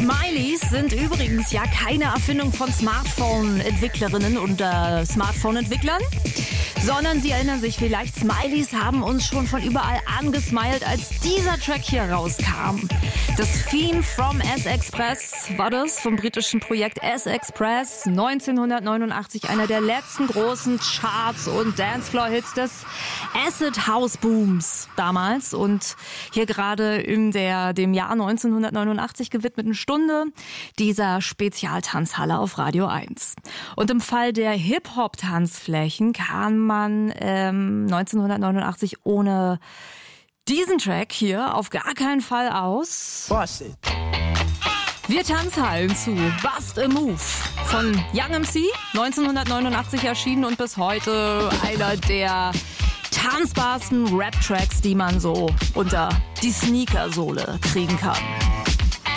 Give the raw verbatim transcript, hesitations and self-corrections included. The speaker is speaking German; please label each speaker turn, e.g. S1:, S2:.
S1: Smileys sind übrigens ja keine Erfindung von Smartphone-Entwicklerinnen und äh, Smartphone-Entwicklern, sondern Sie erinnern sich vielleicht, Smileys haben uns schon von überall angesmiled, als dieser Track hier rauskam. Das Theme from S-Express war das, vom britischen Projekt S-Express, neunzehnhundertneunundachtzig, einer der letzten großen Charts- und Dancefloor-Hits des Acid House Booms damals und hier gerade in der dem Jahr neunzehnhundertneunundachtzig gewidmeten Stunde dieser Spezialtanzhalle auf Radio eins. Und im Fall der Hip-Hop-Tanzflächen kann man ähm, neunzehnhundertneunundachtzig ohne diesen Track hier auf gar keinen Fall aus.
S2: Bust it.
S1: Wir Tanzhallen zu Bust a Move von Young M C, neunzehnhundertneunundachtzig erschienen und bis heute einer der tanzbarsten Rap-Tracks, die man so unter die Sneakersohle kriegen kann.